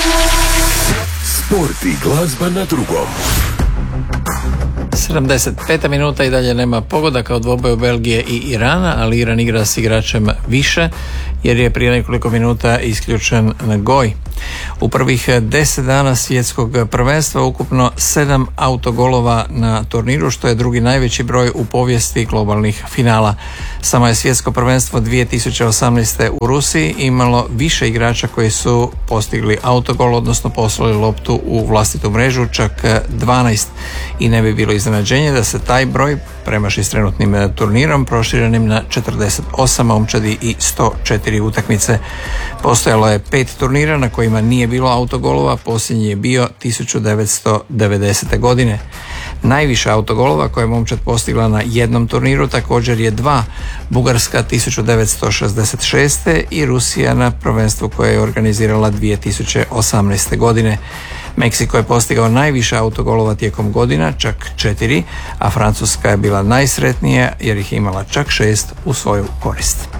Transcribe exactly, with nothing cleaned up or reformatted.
Sport i glazba na drugom. sedamdeset peta minuta i dalje nema pogodaka od dvoboja Belgije i Irana, ali Iran igra s igračem više jer je prije nekoliko minuta isključen Goj. U prvih deset dana svjetskog prvenstva ukupno sedam autogolova na turniru, što je drugi najveći broj u povijesti globalnih finala. Samo je svjetsko prvenstvo dvije tisuće osamnaeste. u Rusiji imalo više igrača koji su postigli autogol, odnosno poslali loptu u vlastitu mrežu, čak dvanaest, i ne bi bilo iznenađenje da se taj broj premaši s trenutnim turnirom proširenim na četrdeset osam momčadi i sto četiri utakmice. Postojalo je pet turnira na kojima nije bilo autogolova, posljednji je bio tisuću devetsto devedesete. godine. Najviše autogolova koje je momčad postigla na jednom turniru također je dva, Bugarska tisuću devetsto šezdeset šeste. i Rusija na prvenstvu koje je organizirala dvije tisuće osamnaeste. godine. Meksiko je postigao najviše autogolova tijekom godina, čak četiri, a Francuska je bila najsretnija jer ih je imala čak šest u svoju korist.